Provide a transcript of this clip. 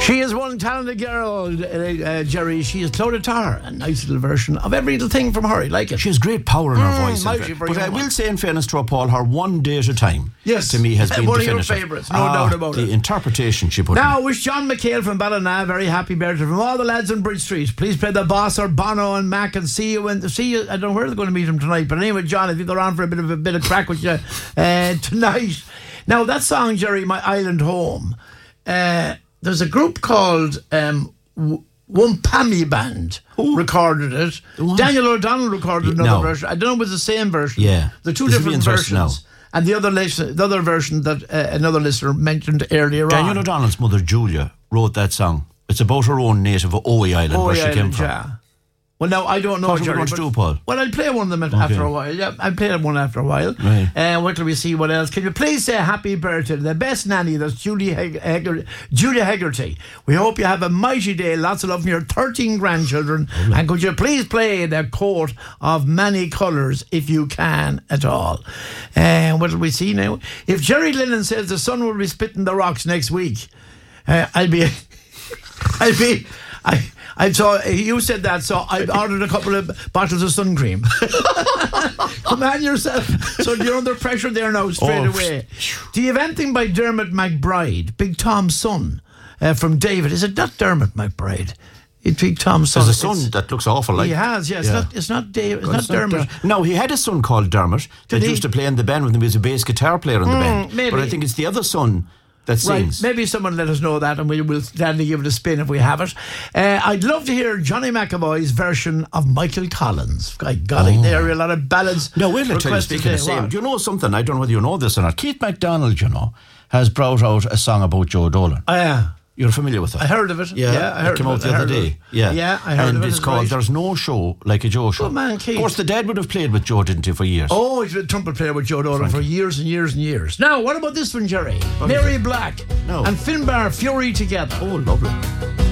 She is one talented girl, Jerry. She is Clodagh Tarr, a nice little version of every little thing from her. I like it. She has great power in her voice. But I will say, in fairness to her, Paul, her One Day at a Time, to me, has been one definitive. of your favourites, no doubt about it. The interpretation she put Now, wish John McHale from Ballina very happy birthday from all the lads on Bridge Street. Please play the Boss or Bono and Mac and see you. I don't know where they're going to meet him tonight, but anyway, John, if they're on for a bit of crack with you tonight. Now, that song, Jerry, My Island Home. There's a group called Wumpami Band recorded it. Daniel O'Donnell recorded another version. I don't know if it was the same version. Yeah. They're two different versions. And the other version that another listener mentioned earlier on. Daniel O'Donnell's mother, Julia, wrote that song. It's about her own native Owie Island, where she came from. Yeah. Well, now, I don't know, What are we going to do, Paul? Well, I'll play one of them after a while. Yeah, I'll play one after a while. Right. What can we see? What else? Can you please say happy birthday to the best nanny, that's Julia Hegarty. We hope you have a mighty day. Lots of love from your 13 grandchildren. And could you please play the Coat of Many Colours if you can at all? What do we see now? If Jerry Lennon says the sun will be spitting the rocks next week, I saw you said that, so I ordered a couple of bottles of sun cream. Command yourself. So you're under pressure there now, straight away. Do you have anything by Dermot McBride, Big Tom's son, from David? Is it not Dermot McBride? It's Big Tom's son. There's a son that looks awful like. He has, yes. Yeah. It's not David. It's not Dermot. No, he had a son called Dermot that used to play in the band with him. He was a bass guitar player in the band. Maybe. But I think it's the other son that sings. Maybe someone let us know that, and we will gladly give it a spin if we have it. I'd love to hear Johnny McAvoy's version of Michael Collins. By golly, there are a lot of ballads. No, wait, let you speak of the same. Do you know something? I don't know whether you know this or not. Keith MacDonald, has brought out a song about Joe Dolan. Oh, yeah. You're familiar with it? I heard of it. Yeah, I heard it came out the other day. Yeah, I heard of it. And it's called There's No Show Like a Joe Show. Oh, man, Keith. Of course, the dad would have played with Joe, didn't he, for years? Oh, he's been a trumpet player with Joe Dolan for years and years and years. Now, what about this one, Jerry? Mary Black and Finbar Fury together. Oh, lovely.